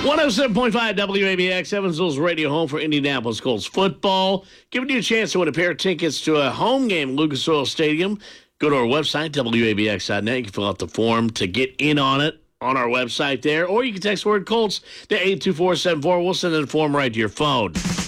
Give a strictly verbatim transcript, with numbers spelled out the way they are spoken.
one oh seven point five W A B X, Evansville's radio home for Indianapolis Colts football. Giving you a chance to win a pair of tickets to a home game at Lucas Oil Stadium. Go to our website, W A B X dot net. You can fill out the form to get in on it on our website there. Or you can text the word Colts to eight two four seven four. We'll send the form right to your phone.